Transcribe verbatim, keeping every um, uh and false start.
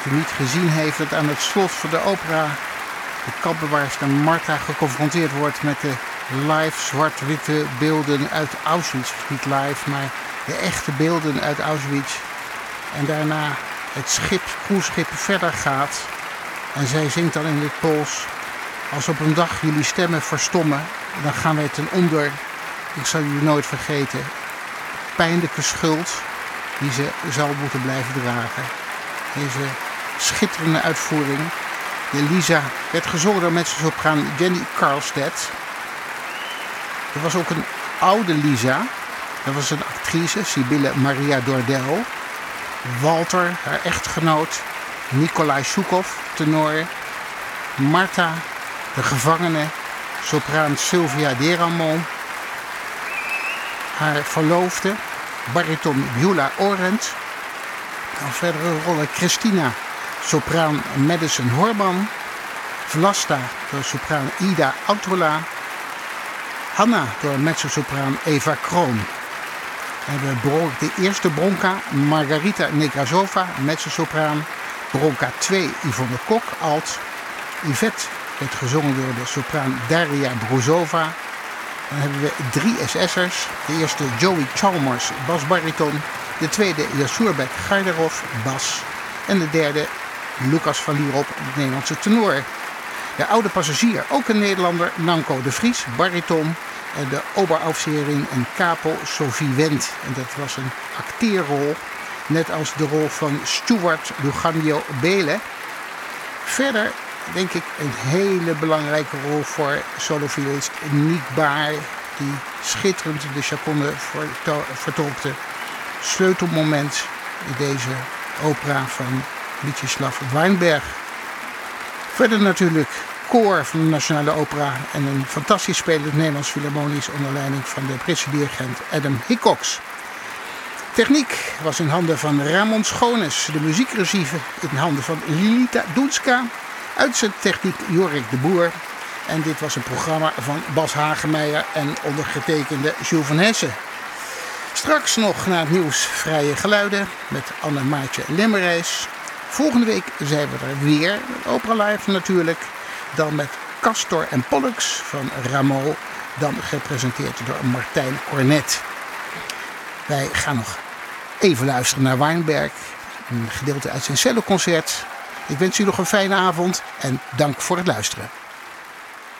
die niet gezien heeft dat aan het slot van de opera de kampbewaarster Marta geconfronteerd wordt met de live zwart-witte beelden uit Auschwitz. Niet live, maar de echte beelden uit Auschwitz. En daarna het schip, cruiseschip verder gaat. En zij zingt dan in het Pools: als op een dag jullie stemmen verstommen, dan gaan wij ten onder. Ik zal jullie nooit vergeten. Pijnlijke schuld die ze zal moeten blijven dragen. Deze schitterende uitvoering. De Lisa werd gezongen door mezzosopraan Jenny Karlstedt. Er was ook een oude Lisa. Dat was een actrice, Sibylle Maria Dordel. Walter, haar echtgenoot. Nikolai Shukov, tenor. Marta, de gevangene. Sopraan Sylvia Deramont. Haar verloofde, bariton Beulah Arendt. Dan verdere rollen Christina, sopraan Madison Horban. Vlasta door sopraan Ida Autola. Hanna door mezzosopraan Eva Kroon. En we de eerste bronca Margarita Nekrasova, mezzosopraan. Bronca twee Yvonne Kok, alt. Yvette werd gezongen door de sopraan Daria Bruzova. Dan hebben we drie S S'ers. De eerste Joey Chalmers, basbariton. De tweede Jasurbek Garderov, bas. En de derde Lucas van Lierop, de Nederlandse tenor. De oude passagier, ook een Nederlander, Nanko de Vries, bariton. En de oberaufserin en capo Sophie Wendt. En dat was een acteerrol, net als de rol van Stuart Luganio Bele. Verder denk ik een hele belangrijke rol voor soloviolist Niek Baar, die schitterend de chaconde vertolkte. Sleutelmoment in deze opera van Mstislav Weinberg. Verder natuurlijk koor van de Nationale Opera en een fantastisch spelend Nederlands Philharmonisch onder leiding van de Britse dirigent Adam Hickox. Techniek was in handen van Ramon Schones, de muziekregie in handen van Lilita Doenska, uitzendtechniek Jorik de Boer. En dit was een programma van Bas Hagemeijer en ondergetekende Jules van Hessen. Straks nog na het nieuws Vrije Geluiden met Anne Maartje Lemmerijs. Volgende week zijn we er weer, Opera Live natuurlijk. Dan met Castor en Pollux van Rameau, dan gepresenteerd door Martijn Cornet. Wij gaan nog even luisteren naar Weinberg, een gedeelte uit zijn celloconcert. Ik wens u nog een fijne avond en dank voor het luisteren.